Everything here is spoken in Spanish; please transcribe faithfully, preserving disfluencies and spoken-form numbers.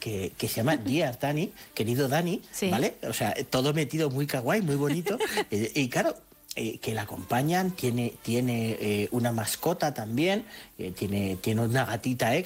que, que se llama Dear Dani, querido Dani, Sí. ¿vale? O sea, todo metido muy kawaii, muy bonito. eh, y claro, eh, que la acompañan, tiene, tiene eh, una mascota también, eh, tiene, tiene una gatita